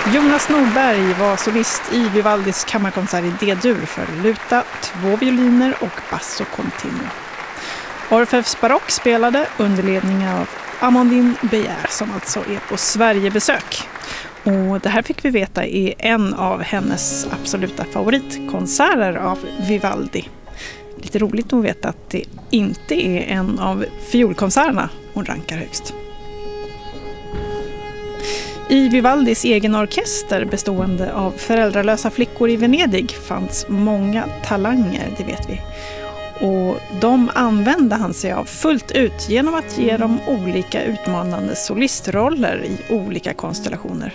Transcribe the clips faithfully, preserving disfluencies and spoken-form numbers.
Jonas Nordberg var solist i Vivaldis kammarkonsert i D-dur för luta, två violiner och basso continuo. Orfeus Barock spelade under ledning av Amandine Beyer som alltså är på Sverigebesök. Och det här fick vi veta är en av hennes absoluta favoritkonserter av Vivaldi. Lite roligt att veta att det inte är en av fiolkonserterna hon rankar högst. I Vivaldis egen orkester bestående av föräldralösa flickor i Venedig fanns många talanger, det vet vi. Och de använde han sig av fullt ut genom att ge dem olika utmanande solistroller i olika konstellationer.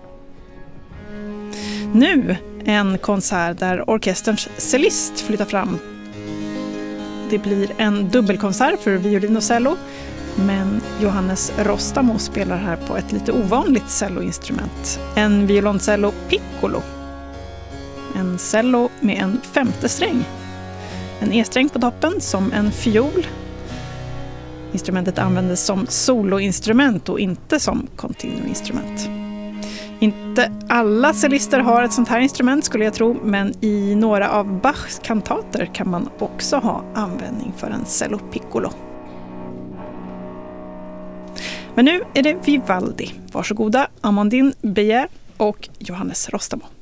Nu en konsert där orkesterns cellist flyttar fram. Det blir en dubbelkonsert för violin och cello, men Johannes Rostamo spelar här på ett lite ovanligt celloinstrument. En violoncello piccolo. En cello med en femte sträng. En E-sträng på toppen som en fiol. Instrumentet användes som soloinstrument och inte som continuoinstrument. Inte alla cellister har ett sånt här instrument skulle jag tro, men i några av Bachs kantater kan man också ha användning för en cello piccolo. Men nu är det Vivaldi. Varsågoda, Amandine Beyer och Johannes Rostamo.